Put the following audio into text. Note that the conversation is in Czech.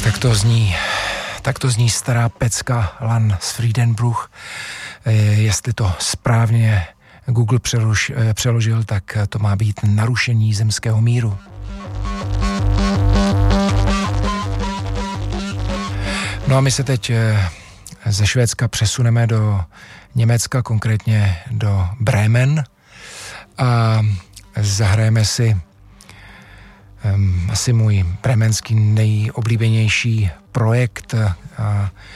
Tak to zní stará pecka Lan z Friedenbruch. Jestli to správně Google přeložil, tak to má být narušení zemského míru. No a my se teď ze Švédska přesuneme do Německa, konkrétně do Bremen a zahrajeme si asi můj bremenský nejoblíbenější projekt.